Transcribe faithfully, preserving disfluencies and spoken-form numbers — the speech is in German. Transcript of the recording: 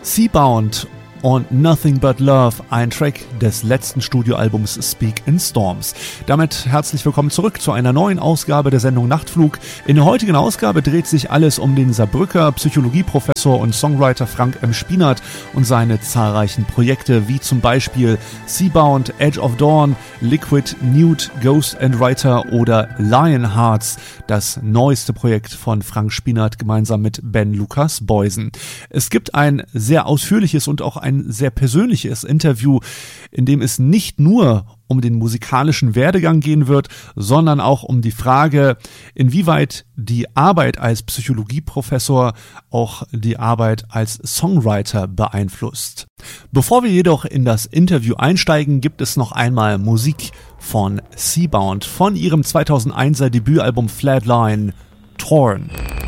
Seabound und Nothing But Love, ein Track des letzten Studioalbums Speak in Storms. Damit herzlich willkommen zurück zu einer neuen Ausgabe der Sendung Nachtflug. In der heutigen Ausgabe dreht sich alles um den Saarbrücker Psychologieprofessor und Songwriter Frank M. Spinat und seine zahlreichen Projekte, wie zum Beispiel Seabound, Edge of Dawn, Liquid, Nude, Ghost and Writer oder Lionhearts, das neueste Projekt von Frank Spinat gemeinsam mit Ben Lukas Boysen. Es gibt ein sehr ausführliches und auch ein ein sehr persönliches Interview, in dem es nicht nur um den musikalischen Werdegang gehen wird, sondern auch um die Frage, inwieweit die Arbeit als Psychologieprofessor auch die Arbeit als Songwriter beeinflusst. Bevor wir jedoch in das Interview einsteigen, gibt es noch einmal Musik von Seabound von ihrem zweitausendeinser Debütalbum Flatline, Torn.